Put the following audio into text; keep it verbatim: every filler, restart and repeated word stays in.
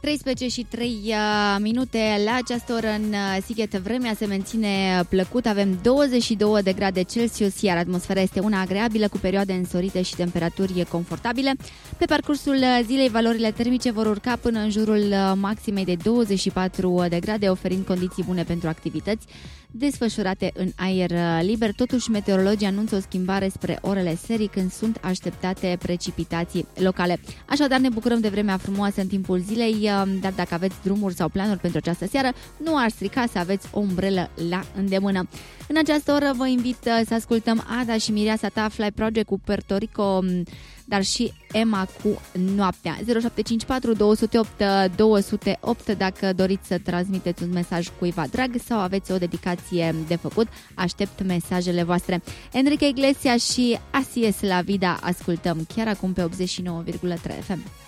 treisprezece și trei minute la această oră în Sighet. Vremea se menține plăcut, avem douăzeci și două de grade Celsius, iar atmosfera este una agreabilă cu perioade însorite și temperaturi confortabile. Pe parcursul zilei, valorile termice vor urca până în jurul maximei de douăzeci și patru de grade, oferind condiții bune pentru activități desfășurate în aer liber. Totuși, meteorologii anunță o schimbare spre orele serii, când sunt așteptate precipitații locale. Așadar, ne bucurăm de vremea frumoasă în timpul zilei, dar dacă aveți drumuri sau planuri pentru această seară, nu ar strica să aveți o umbrelă la îndemână. În această oră vă invit să ascultăm Ada și Mireasa ta, Fly Project cu Puerto Rico, dar și Emma cu Noaptea. zero șapte cinci patru doi zero opt doi zero opt dacă doriți să transmiteți un mesaj cuiva drag sau aveți o dedicație de făcut. Aștept mesajele voastre. Enrique Iglesias și Así es la vida ascultăm chiar acum pe optzeci și nouă virgulă trei F M.